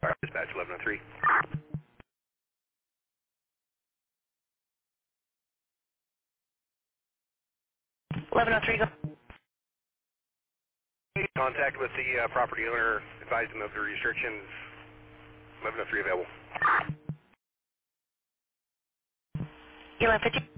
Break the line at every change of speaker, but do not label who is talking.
Dispatch 1103.
1103, go.
Contact with the property owner, advise him of the restrictions. 1103 available.
1150.